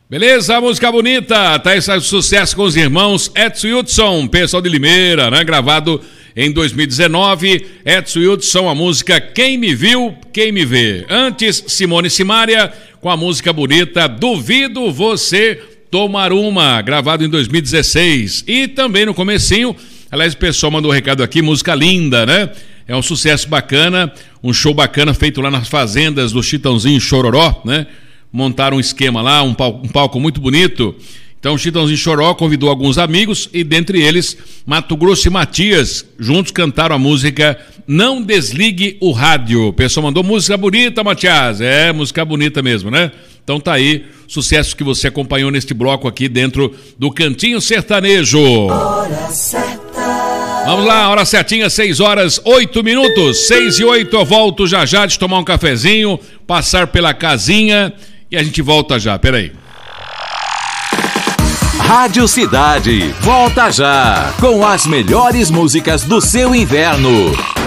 Beleza, música bonita, tá esse sucesso com os irmãos Edson e Hudson, pessoal de Limeira, né? Gravado em 2019, Edson e Hudson, a música Quem Me Viu, Quem Me Vê. Antes, Simone e Simaria, com a música bonita Duvido Você Tomar Uma, gravado em 2016. E também no comecinho, aliás, o pessoal mandou um recado aqui, música linda, né? É um sucesso bacana, um show bacana feito lá nas fazendas do Chitãozinho Chororó, né? Montaram um esquema lá, um palco muito bonito. Então o Chitãozinho Chororó convidou alguns amigos e dentre eles Mato Grosso e Matias, juntos cantaram a música Não Desligue o Rádio. O pessoal mandou música bonita, Matias. É, música bonita mesmo, né? Então tá aí, sucesso que você acompanhou neste bloco aqui dentro do Cantinho Sertanejo. Hora certa. Vamos lá, hora certinha, 6h08. 6h08, eu volto já de tomar um cafezinho, passar pela casinha e a gente volta já, peraí. Rádio Cidade, volta já, com as melhores músicas do seu inverno.